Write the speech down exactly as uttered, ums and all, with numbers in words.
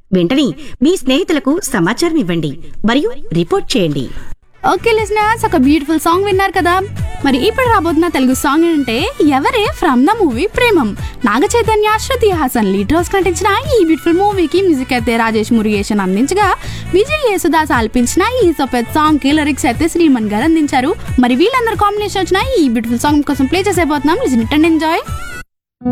వెంటనే మీ స్నేహితులకు సమాచారం ఇవ్వండి మరియు రిపోర్ట్ చేయండి. ఓకే లిజనర్స్, ఒక బ్యూటిఫుల్ సాంగ్ విన్నారు కదా. మరి ఇప్పుడు రాబోతున్న తెలుగు సాంగ్ ఏంటంటే ఎవరే from the movie Premam. Naga Chaitanya, Shruti Haasan lead roles నటించిన ఈ బ్యూటిఫుల్ మూవీకి మ్యూజిక్ అయితే రాజేష్ మురుగేషన్ అందించగా విజయ్ యేసుదాస్ ఆలపించిన ఈ సొపెత్ సాంగ్ కి లిరిక్స్ అయితే శ్రీమన్ గారు అందించారు. మరి వీళ్ళందరూ కాంబినేషన్ వచ్చిన ఈ బ్యూటిఫుల్ సాంగ్ కోసం play చేసేపోతున్నాం. Listen it and enjoy.